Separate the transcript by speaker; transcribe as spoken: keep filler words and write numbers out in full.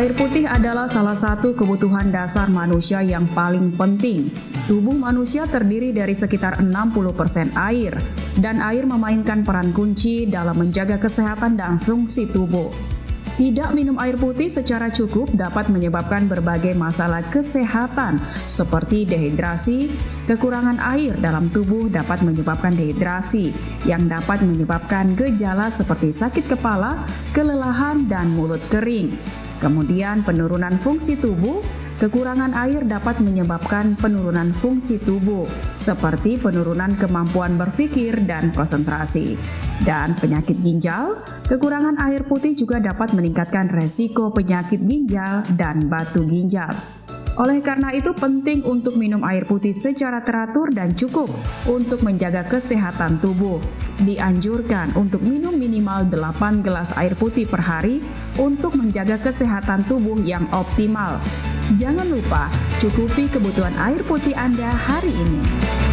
Speaker 1: Air putih adalah salah satu kebutuhan dasar manusia yang paling penting. Tubuh manusia terdiri dari sekitar enam puluh persen air, dan air memainkan peran kunci dalam menjaga kesehatan dan fungsi tubuh. Tidak minum air putih secara cukup dapat menyebabkan berbagai masalah kesehatan seperti dehidrasi. Kekurangan air dalam tubuh dapat menyebabkan dehidrasi yang dapat menyebabkan gejala seperti sakit kepala, kelelahan, dan mulut kering. Kemudian penurunan fungsi tubuh. Kekurangan air dapat menyebabkan penurunan fungsi tubuh, seperti penurunan kemampuan berpikir dan konsentrasi. Dan penyakit ginjal, kekurangan air putih juga dapat meningkatkan resiko penyakit ginjal dan batu ginjal. Oleh karena itu penting untuk minum air putih secara teratur dan cukup untuk menjaga kesehatan tubuh. Dianjurkan untuk minum minimal delapan gelas air putih per hari untuk menjaga kesehatan tubuh yang optimal. Jangan lupa cukupi kebutuhan air putih Anda hari ini.